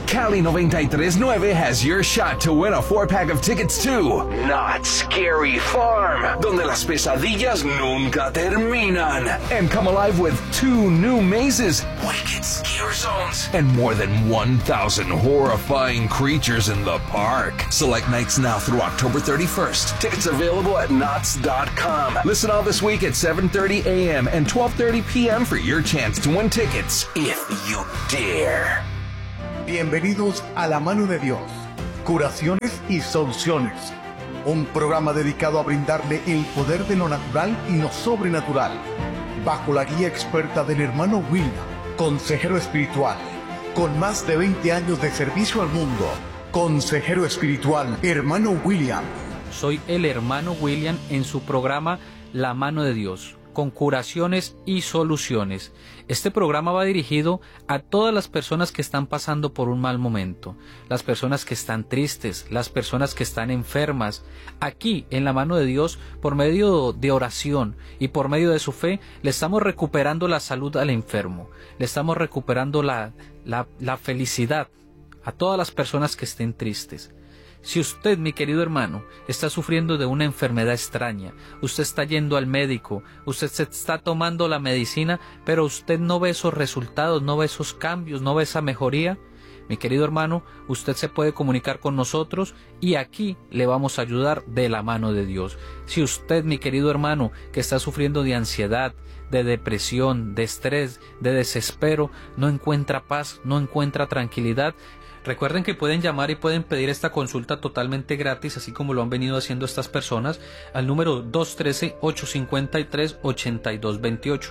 Cali 93.9 has your shot to win a 4-pack of tickets to Not Scary Farm, donde las pesadillas nunca terminan. And come alive with 2 new mazes, wicked scare zones, and more than 1,000 horrifying creatures in the park. Select nights now through October 31st. Tickets available at knots.com. Listen all this week at 7:30 a.m. and 12:30 p.m. for your chance to win tickets if you dare. Bienvenidos a La Mano de Dios, Curaciones y Soluciones, un programa dedicado a brindarle el poder de lo natural y lo sobrenatural, bajo la guía experta del hermano William, consejero espiritual, con más de 20 años de servicio al mundo. Consejero espiritual, hermano William. Soy el hermano William en su programa La Mano de Dios, con curaciones y soluciones. Este programa va dirigido a todas las personas que están pasando por un mal momento, las personas que están tristes, las personas que están enfermas. Aquí, en La Mano de Dios, por medio de oración y por medio de su fe, le estamos recuperando la salud al enfermo, le estamos recuperando la felicidad a todas las personas que estén tristes. Si usted, mi querido hermano, está sufriendo de una enfermedad extraña, usted está yendo al médico, usted se está tomando la medicina, pero usted no ve esos resultados, no ve esos cambios, no ve esa mejoría, mi querido hermano, usted se puede comunicar con nosotros y aquí le vamos a ayudar de la mano de Dios. Si usted, mi querido hermano, que está sufriendo de ansiedad, de depresión, de estrés, de desespero, no encuentra paz, no encuentra tranquilidad, recuerden que pueden llamar y pueden pedir esta consulta totalmente gratis, así como lo han venido haciendo estas personas, al número 213-853-8228.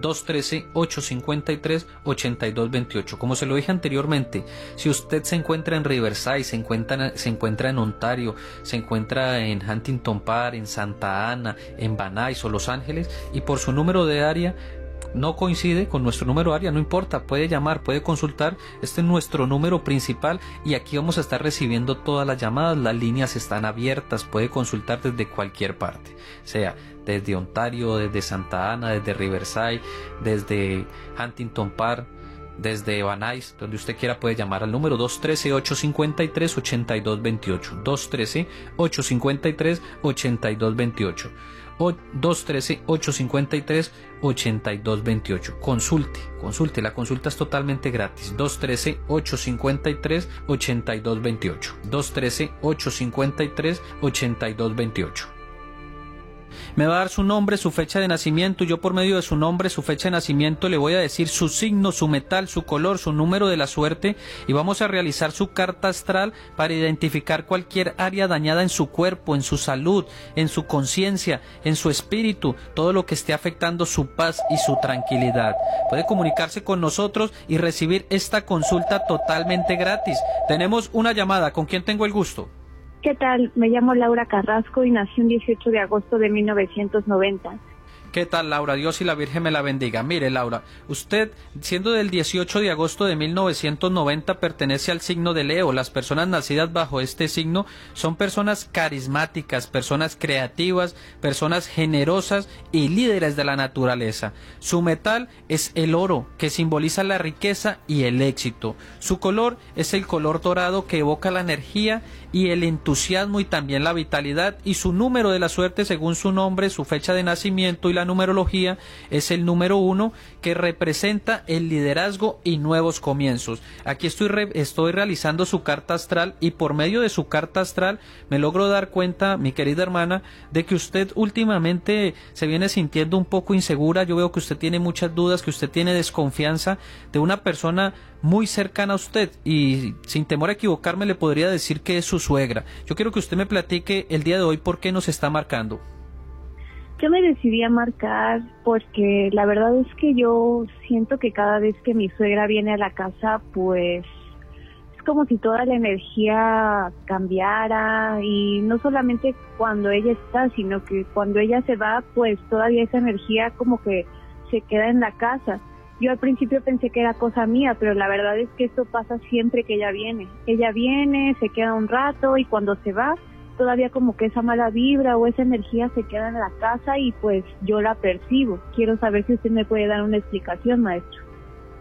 213-853-8228. Como se lo dije anteriormente, si usted se encuentra en Riverside, se encuentra en Ontario, se encuentra en Huntington Park, en Santa Ana, en Van Nuys o Los Ángeles, y por su número de área no coincide con nuestro número área, no importa, puede llamar, puede consultar, este es nuestro número principal y aquí vamos a estar recibiendo todas las llamadas, las líneas están abiertas, puede consultar desde cualquier parte, sea desde Ontario, desde Santa Ana, desde Riverside, desde Huntington Park, desde Van Nuys, donde usted quiera puede llamar al número 213-853-8228, 213-853-8228. O 213-853-8228. Consulte, la consulta es totalmente gratis. 213-853-8228. 213-853-8228. Me va a dar su nombre, su fecha de nacimiento, y yo por medio de su nombre, su fecha de nacimiento le voy a decir su signo, su metal, su color, su número de la suerte, y vamos a realizar su carta astral para identificar cualquier área dañada en su cuerpo, en su salud, en su conciencia, en su espíritu, todo lo que esté afectando su paz y su tranquilidad. Puede comunicarse con nosotros y recibir esta consulta totalmente gratis. Tenemos una llamada, ¿con quién tengo el gusto? ¿Qué tal? Me llamo Laura Carrasco y nací el 18 de agosto de 1990. ¿Qué tal, Laura? Dios y la Virgen me la bendiga. Mire, Laura, usted, siendo del 18 de agosto de 1990, pertenece al signo de Leo. Las personas nacidas bajo este signo son personas carismáticas, personas creativas, personas generosas y líderes de la naturaleza. Su metal es el oro, que simboliza la riqueza y el éxito. Su color es el color dorado, que evoca la energía y el entusiasmo y también la vitalidad, y su número de la suerte, según su nombre, su fecha de nacimiento y la numerología, es el número 1, que representa el liderazgo y nuevos comienzos. Aquí estoy realizando su carta astral, y por medio de su carta astral me logro dar cuenta, mi querida hermana, de que usted últimamente se viene sintiendo un poco insegura. Yo veo que usted tiene muchas dudas, que usted tiene desconfianza de una persona muy cercana a usted, y sin temor a equivocarme le podría decir que es su suegra. Yo quiero que usted me platique el día de hoy por qué nos está marcando. Yo me decidí a marcar porque la verdad es que yo siento que cada vez que mi suegra viene a la casa, pues es como si toda la energía cambiara, y no solamente cuando ella está, sino que cuando ella se va, pues todavía esa energía como que se queda en la casa. Yo al principio pensé que era cosa mía, pero la verdad es que esto pasa siempre que ella viene. Ella viene, se queda un rato, y cuando se va, todavía como que esa mala vibra o esa energía se queda en la casa, y pues yo la percibo. Quiero saber si usted me puede dar una explicación, maestro.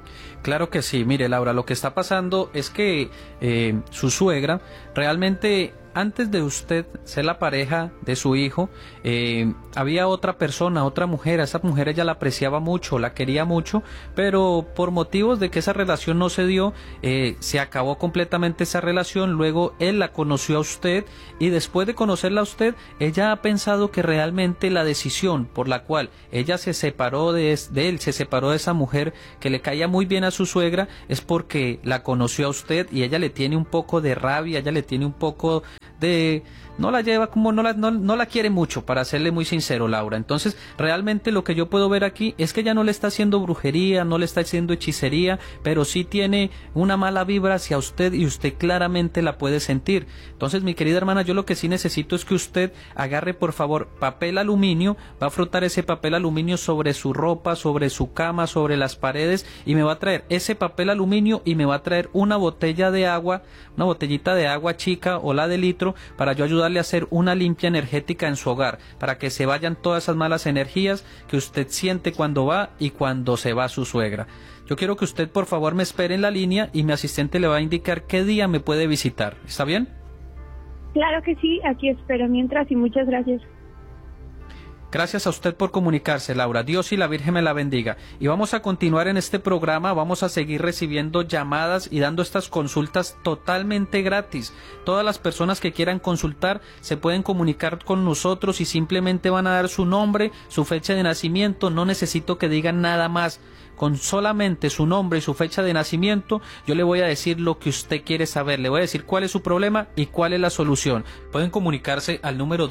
Claro que sí. Mire, Laura, lo que está pasando es que su suegra realmente, antes de usted ser la pareja de su hijo, había otra persona, otra mujer. A esa mujer ella la apreciaba mucho, la quería mucho, pero por motivos de que esa relación no se dio, se acabó completamente esa relación. Luego él la conoció a usted, y después de conocerla a usted, ella ha pensado que realmente la decisión por la cual ella se separó de él, se separó de esa mujer que le caía muy bien a su suegra, es porque la conoció a usted, y ella le tiene un poco de rabia, ella le tiene un poco de... no la lleva como, no la quiere mucho, para serle muy sincero, Laura. Entonces, realmente lo que yo puedo ver aquí es que ella no le está haciendo brujería, no le está haciendo hechicería, pero sí tiene una mala vibra hacia usted, y usted claramente la puede sentir. Entonces, mi querida hermana, yo lo que sí necesito es que usted agarre, por favor, papel aluminio, va a frotar ese papel aluminio sobre su ropa, sobre su cama, sobre las paredes, y me va a traer ese papel aluminio, y me va a traer una botella de agua, una botellita de agua chica o la de litro, para yo ayudarle a hacer una limpia energética en su hogar, para que se vayan todas esas malas energías que usted siente cuando va y cuando se va su suegra. Yo quiero que usted, por favor, me espere en la línea, y mi asistente le va a indicar qué día me puede visitar. ¿Está bien? Claro que sí, aquí espero mientras, y muchas gracias. Gracias a usted por comunicarse, Laura. Dios y la Virgen me la bendiga. Y vamos a continuar en este programa, vamos a seguir recibiendo llamadas y dando estas consultas totalmente gratis. Todas las personas que quieran consultar se pueden comunicar con nosotros, y simplemente van a dar su nombre, su fecha de nacimiento. No necesito que digan nada más. Con solamente su nombre y su fecha de nacimiento, yo le voy a decir lo que usted quiere saber. Le voy a decir cuál es su problema y cuál es la solución. Pueden comunicarse al número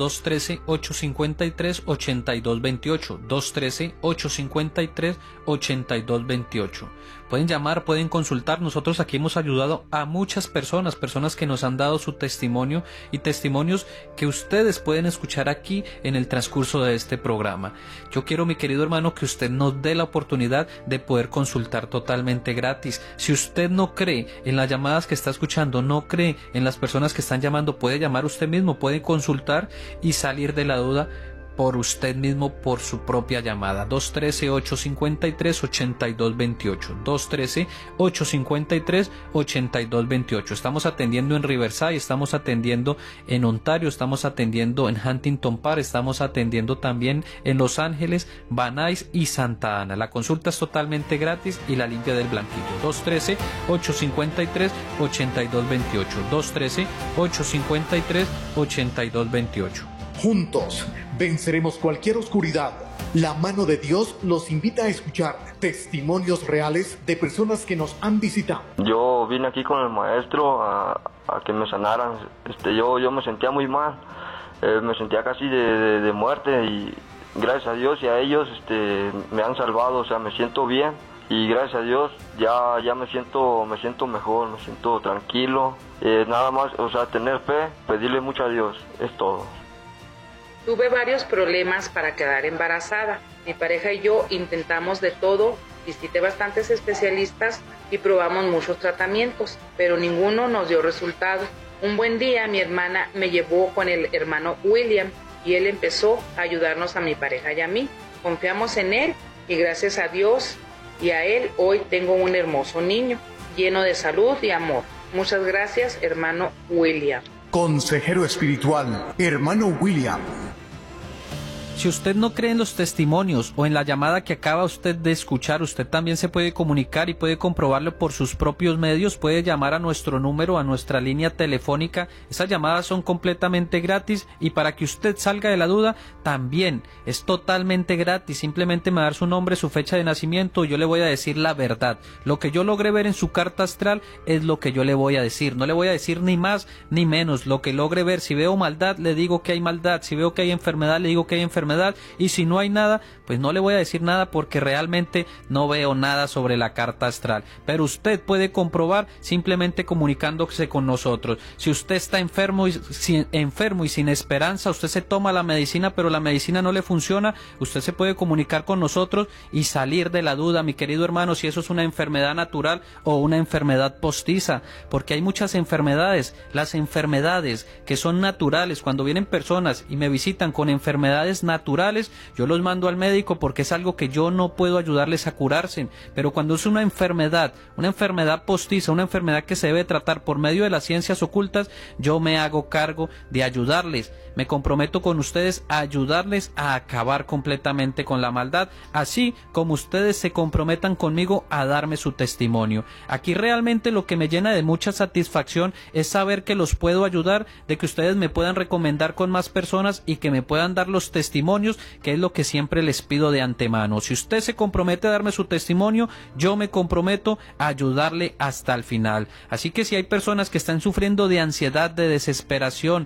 213-853-8228. 213-853-8228. Pueden llamar, pueden consultar. Nosotros aquí hemos ayudado a muchas personas que nos han dado su testimonio, y testimonios que ustedes pueden escuchar aquí en el transcurso de este programa. Yo quiero, mi querido hermano, que usted nos dé la oportunidad de poder consultar totalmente gratis. Si usted no cree en las llamadas que está escuchando, no cree en las personas que están llamando, puede llamar usted mismo, puede consultar y salir de la duda por usted mismo, por su propia llamada. 213-853-8228. 213-853-8228. Estamos atendiendo en Riverside, estamos atendiendo en Ontario, estamos atendiendo en Huntington Park, estamos atendiendo también en Los Ángeles, Van Nuys y Santa Ana. La consulta es totalmente gratis, y la limpia del blanquillo. 213-853-8228. 213-853-8228. Juntos venceremos cualquier oscuridad. La mano de Dios los invita a escuchar testimonios reales de personas que nos han visitado. Yo vine aquí con el maestro a que me sanaran. Yo me sentía muy mal, me sentía casi de muerte, y gracias a Dios y a ellos me han salvado. O sea, me siento bien, y gracias a Dios ya me siento mejor, me siento tranquilo. Nada más, o sea, tener fe, pedirle mucho a Dios, es todo. Tuve varios problemas para quedar embarazada. Mi pareja y yo intentamos de todo, visité bastantes especialistas y probamos muchos tratamientos, pero ninguno nos dio resultado. Un buen día mi hermana me llevó con el hermano William, y él empezó a ayudarnos a mi pareja y a mí. Confiamos en él, y gracias a Dios y a él hoy tengo un hermoso niño, lleno de salud y amor. Muchas gracias, hermano William. Consejero espiritual, hermano William. Si usted no cree en los testimonios o en la llamada que acaba usted de escuchar, usted también se puede comunicar y puede comprobarlo por sus propios medios. Puede llamar a nuestro número, a nuestra línea telefónica. Esas llamadas son completamente gratis, y para que usted salga de la duda también es totalmente gratis. Simplemente me da su nombre, su fecha de nacimiento, y yo le voy a decir la verdad. Lo que yo logré ver en su carta astral es lo que yo le voy a decir. No le voy a decir ni más ni menos. Lo que logre ver, si veo maldad, le digo que hay maldad. Si veo que hay enfermedad, le digo que hay enfermedad. Y si no hay nada, pues no le voy a decir nada, porque realmente no veo nada sobre la carta astral. Pero usted puede comprobar simplemente comunicándose con nosotros. Si usted está enfermo y sin esperanza, usted se toma la medicina, pero la medicina no le funciona, usted se puede comunicar con nosotros y salir de la duda, mi querido hermano, si eso es una enfermedad natural o una enfermedad postiza, porque hay muchas enfermedades. Las enfermedades que son naturales, cuando vienen personas y me visitan con enfermedades naturales, naturales, yo los mando al médico porque es algo que yo no puedo ayudarles a curarse. Pero cuando es una enfermedad postiza, una enfermedad que se debe tratar por medio de las ciencias ocultas, yo me hago cargo de ayudarles. Me comprometo con ustedes a ayudarles a acabar completamente con la maldad, así como ustedes se comprometan conmigo a darme su testimonio. Aquí realmente lo que me llena de mucha satisfacción es saber que los puedo ayudar, de que ustedes me puedan recomendar con más personas y que me puedan dar los testimonios, que es lo que siempre les pido de antemano. Si usted se compromete a darme su testimonio, yo me comprometo a ayudarle hasta el final. Así que si hay personas que están sufriendo de ansiedad, de desesperación,